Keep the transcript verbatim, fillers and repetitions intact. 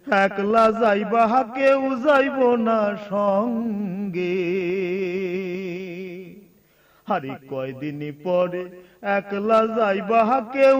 একলা যাইবা কেউ যাইব না সঙ্গে। আরে কয়দিন পরে একলা যাইবা কেউ